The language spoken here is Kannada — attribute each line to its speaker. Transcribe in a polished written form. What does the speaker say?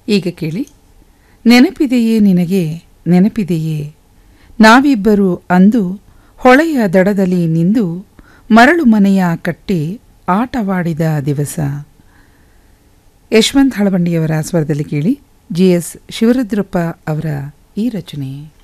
Speaker 1: ಈಗ ಕೇಳಿ, ನೆನಪಿದೆಯೇ ನಿನಗೆ, ನೆನಪಿದೆಯೇ ನಾವಿಬ್ಬರು ಅಂದು ಹೊಳೆಯ ದಡದಲ್ಲಿ ನಿಂದು ಮರಳು ಮನೆಯ ಕಟ್ಟಿ ಆಟವಾಡಿದ ದಿವಸ. ಯಶವಂತ್ ಹಳವಂಡಿಯವರ ಸ್ವರದಲ್ಲಿ ಕೇಳಿ, GS ಶಿವರುದ್ರಪ್ಪ ಅವರ ಈ ರಚನೆ.